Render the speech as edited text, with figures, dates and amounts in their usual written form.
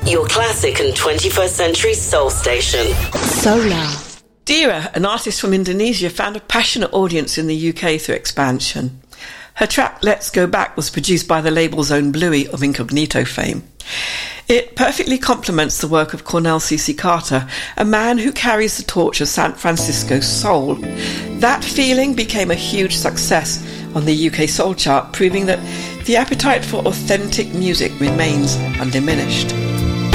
Your classic and 21st century soul station. Solar. Dira, an artist from Indonesia, found a passionate audience in the UK through expansion. Her track Let's Go Back was produced by the label's own Bluey of Incognito fame. It perfectly complements the work of Cornel C.C. Carter, a man who carries the torch of San Francisco's soul. That feeling became a huge success on the UK soul chart, proving that the appetite for authentic music remains undiminished.